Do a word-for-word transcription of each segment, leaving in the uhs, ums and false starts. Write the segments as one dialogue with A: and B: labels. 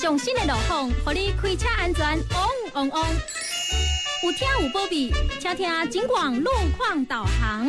A: 上新的路况，让你开车安全旺旺旺。有听有保庇，请听警广路况导航。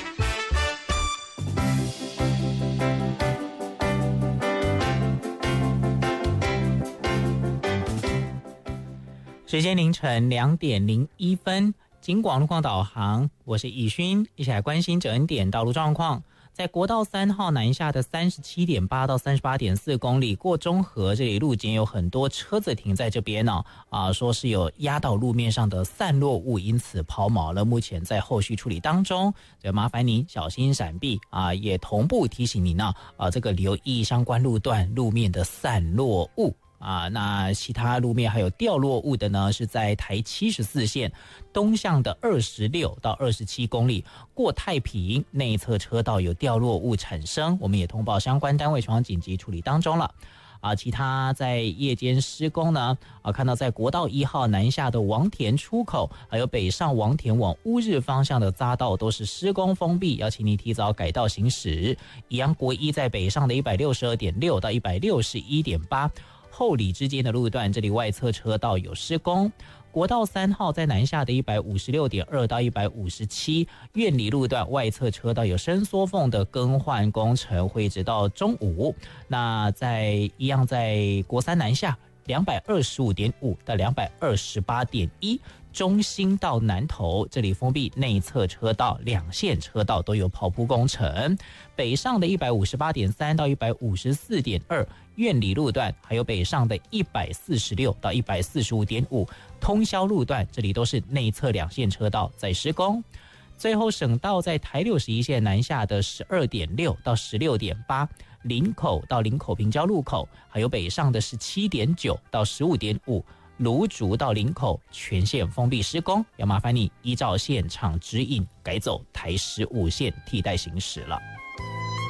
B: 时间凌晨两点零一分，警广路况导航，我是以勋，一起来关心整点道路状况。在国道三号南下的 三十七点八 到 三十八点四 公里过中和，这里路肩有很多车子停在这边呢、哦，啊，说是有压到路面上的散落物，因此抛锚了，目前在后续处理当中，所以麻烦您小心闪避啊，也同步提醒您呢，啊，这个留意相关路段路面的散落物。啊，那其他路面还有掉落物的呢，是在台七十四线东向的二十六到二十七公里过太平内侧车道有掉落物产生，我们也通报相关单位前往紧急处理当中了。啊，其他在夜间施工呢，啊，看到在国道一号南下的王田出口，还有北上王田往乌日方向的匝道都是施工封闭，邀请你提早改道行驶。宜阳国一在北上的 一百六十二点六 到 一百六十一点八。后里之间的路段，这里外侧车道有施工。国道三号在南下的 一百五十六点二 到一百五十七，苑里路段外侧车道有伸缩缝的更换工程，会一直到中午。那在一样在国三南下 两百二十五点五 到 两百二十八点一，中兴到南投，这里封闭内侧车道，两线车道都有刨铺工程。北上的 一百五十八点三 到 一百五十四点二，苑里路段，还有北上的 一百四十六 到 一百四十五点五，通霄路段，这里都是内侧两线车道在施工。最后省道在台六十一线南下的 十二点六 到 十六点八，林口到林口平交路口，还有北上的 十七点九 到 十五点五，芦竹到林口全线封闭施工，要麻烦你依照现场指引改走台十五线替代行驶了。